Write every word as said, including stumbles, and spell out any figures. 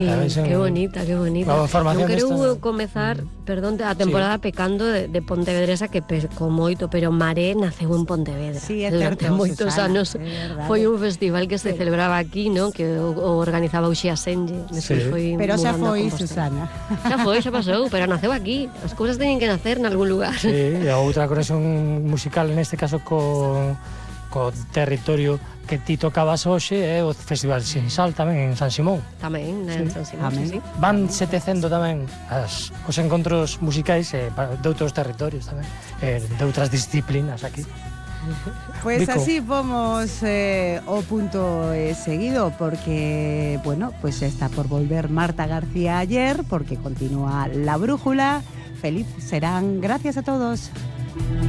Sí, qué bonita, qué bonita. Non quero comezar, perdón, a temporada sí. pecando de, de Pontevedresa, que pescou moito, pero Maré naceu en Pontevedra. Sí, é durante certo, moitos Susana, anos foi un festival que se celebraba aquí, ¿no? Que o, o organizaba o Xiasenlle. Sí. Foi pero xa foi, Susana. Xa foi, xa pasou, pero naceu aquí. As cousas teñen que nacer en algún lugar. Sí, e outra conexión musical, neste caso, co, co territorio que ti tocabas hoxe é o Festival Sinsal tamén en San Simón. Tamén, en sí. San Simón, sí, sí. Van setecendo tamén as, os encontros musicais eh, de outros territorios tamén, eh, de outras disciplinas aquí. Pues Dico. Así vamos eh, o punto eh, seguido, porque, bueno, pues está por volver Marta García Aller, porque continúa La Brújula. Feliz serán. Gracias a todos.